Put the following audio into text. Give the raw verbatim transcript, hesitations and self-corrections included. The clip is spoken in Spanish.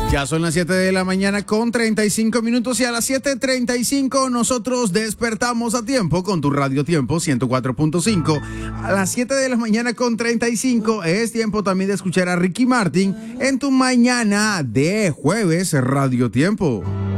Ya son las siete de la mañana con treinta y cinco minutos y a las siete treinta y cinco nosotros despertamos a tiempo con tu Radio Tiempo ciento cuatro punto cinco. A las siete de la mañana con treinta y cinco es tiempo también de escuchar a Ricky Martin en tu mañana de jueves Radio Tiempo.